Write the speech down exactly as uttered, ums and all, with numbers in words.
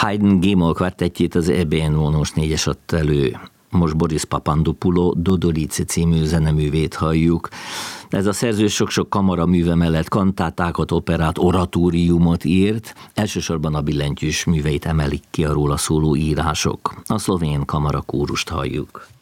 Haydn G-moll kvartettjét az é bé en vonós négyes adta elő. Most Boris Papandopoulos Dodorici című zeneművét halljuk. Ez a szerző sok-sok kamaraműve mellett kantátákat, operát, oratóriumot írt, elsősorban a billentyűs műveit emelik ki a róla szóló írások. A szlovén kamarakórust halljuk.